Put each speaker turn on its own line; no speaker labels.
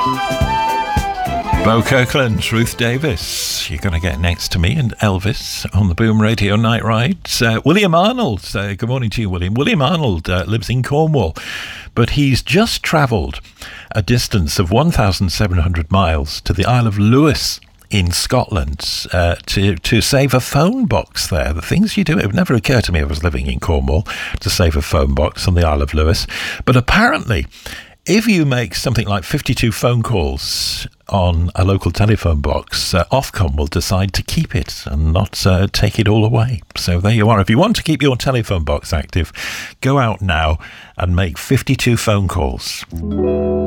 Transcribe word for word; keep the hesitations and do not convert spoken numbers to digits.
Bo Kirkland, Ruth Davis, you're going to get next to me and Elvis on the Boom Radio Night Rides. Uh, William Arnold, uh, good morning to you, William. William Arnold uh, lives in Cornwall, but he's just travelled a distance of one thousand seven hundred miles to the Isle of Lewis in Scotland uh, to, to save a phone box there. The things you do, it would never occur to me if I was living in Cornwall to save a phone box on the Isle of Lewis. But apparently, if you make something like fifty-two phone calls on a local telephone box, uh, Ofcom will decide to keep it and not uh, take it all away. So there you are. If you want to keep your telephone box active, go out now and make fifty-two phone calls.